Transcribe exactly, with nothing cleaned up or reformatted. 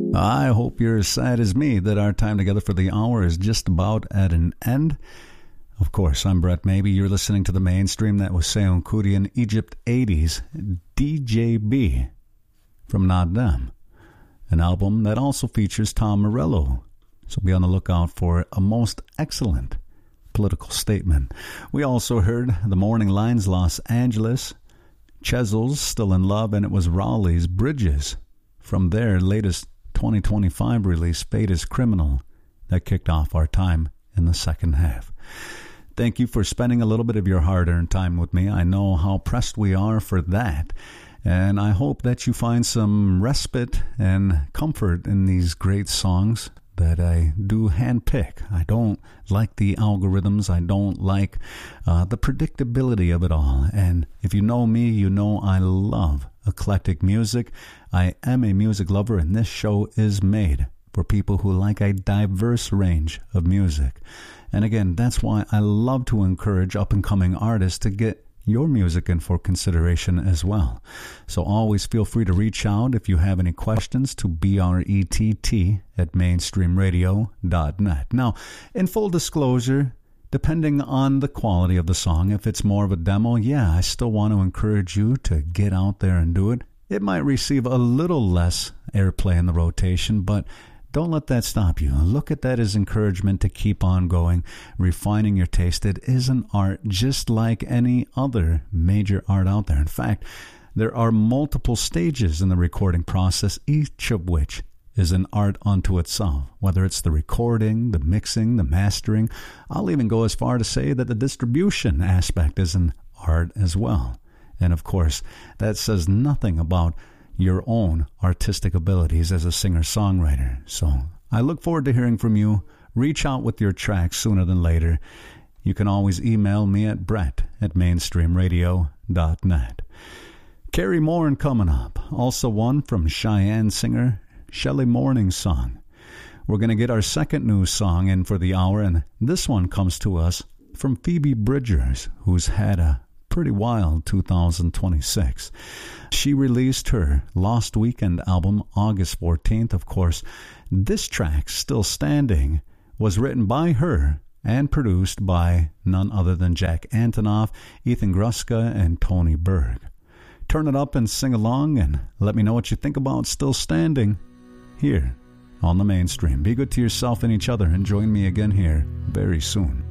I hope you're as sad as me that our time together for the hour is just about at an end. Of course, I'm Brett Maybe. You're listening to The Mainstream. That was Seun Kuti in Egypt eighties, D J B from Nadem, an album that also features Tom Morello. So be on the lookout for a most excellent political statement. We also heard The Morning Lines, Los Angeles, Chesel's Still in Love, and it was Rowley's Bridges from their latest twenty twenty-five release, Fate is Criminal, that kicked off our time in the second half. Thank you for spending a little bit of your hard-earned time with me. I know how pressed we are for that, and I hope that you find some respite and comfort in these great songs that I do handpick. I don't like the algorithms. I don't like uh, the predictability of it all. And if you know me, you know I love eclectic music. I am a music lover, and this show is made for people who like a diverse range of music. And again, that's why I love to encourage up-and-coming artists to get your music in for consideration as well. So always feel free to reach out if you have any questions to brett at mainstream radio dot net. Now, in full disclosure, depending on the quality of the song, if it's more of a demo, yeah, I still want to encourage you to get out there and do it. It might receive a little less airplay in the rotation, but don't let that stop you. Look at that as encouragement to keep on going, refining your taste. It is an art just like any other major art out there. In fact, there are multiple stages in the recording process, each of which is an art unto itself, whether it's the recording, the mixing, the mastering. I'll even go as far to say that the distribution aspect is an art as well. And of course, that says nothing about your own artistic abilities as a singer-songwriter. So I look forward to hearing from you. Reach out with your tracks sooner than later. You can always email me at brett at mainstream radio dot net. Carrie Morn coming up. Also one from Cheyenne singer Shelley Morning's song. We're going to get our second new song in for the hour, and this one comes to us from Phoebe Bridgers, who's had a pretty wild two thousand twenty-six. She released her Lost Weekend album August fourteenth. Of course, this track, Still Standing, was written by her and produced by none other than Jack Antonoff, Ethan Gruska, and Tony Berg. Turn it up and sing along, and let me know what you think about Still Standing here on The Mainstream. Be good to yourself and each other, and join me again here very soon.